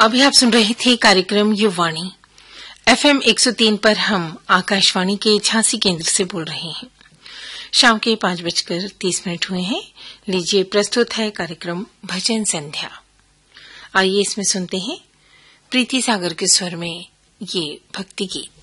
अभी आप सुन रहे थे कार्यक्रम युवाणी। FM 103 पर हम आकाशवाणी के झांसी केंद्र से बोल रहे हैं। शाम के 5:30 हुए हैं। लीजिए, प्रस्तुत है कार्यक्रम भजन संध्या। आइए इसमें सुनते हैं प्रीति सागर के स्वर में ये भक्ति गीत।